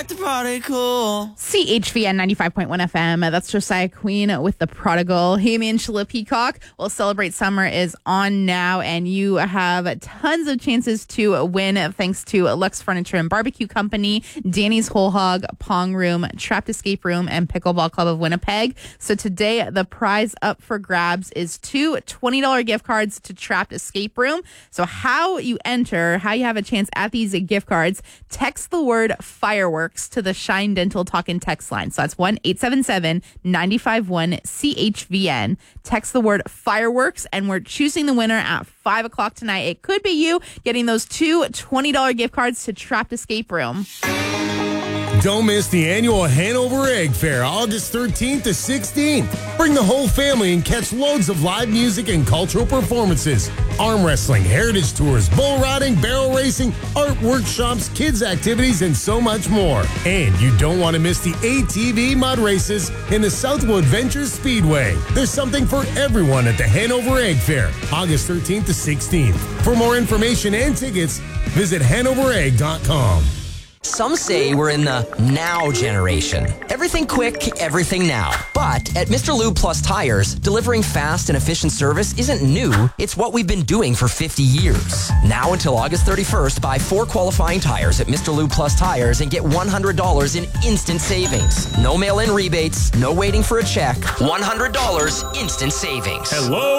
like to party cool. CHVN 95.1 FM. That's Josiah Queen with The Prodigal. Hey, me and Sheila Peacock. Well, Celebrate Summer is on now, and you have tons of chances to win thanks to Lux Furniture and Barbecue Company, Danny's Whole Hog, Pong Room, Trapped Escape Room, and Pickleball Club of Winnipeg. So today, the prize up for grabs is two $20 gift cards to Trapped Escape Room. So how you enter, how you have a chance at these gift cards, text the word fireworks to the Shine Dental Talk and text line. So that's 1-877-951-CHVN. Text the word fireworks, and we're choosing the winner at 5 o'clock tonight. It could be you getting those two $20 gift cards to Trapped Escape Room. Don't miss the annual Hanover Egg Fair, August 13th to 16th. Bring the whole family and catch loads of live music and cultural performances, arm wrestling, heritage tours, bull riding, barrel racing, art workshops, kids activities, and so much more. And you don't want to miss the ATV mud races in the Southwood Ventures Speedway. There's something for everyone at the Hanover Egg Fair, August 13th to 16th. For more information and tickets, visit hanoveregg.com. Some say we're in the now generation. Everything quick, everything now. But at Mr. Lube Plus Tires, delivering fast and efficient service isn't new. It's what we've been doing for 50 years. Now until August 31st, buy 4 qualifying tires at Mr. Lube Plus Tires and get $100 in instant savings. No mail-in rebates, no waiting for a check. $100 instant savings. Hello?